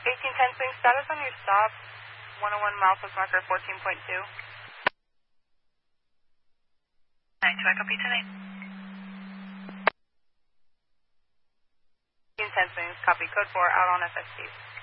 1810 swing status on your stop. 101 miles plus marker 14.2. 92, I copy tonight. 1810 swings, copy code 4 out on FST.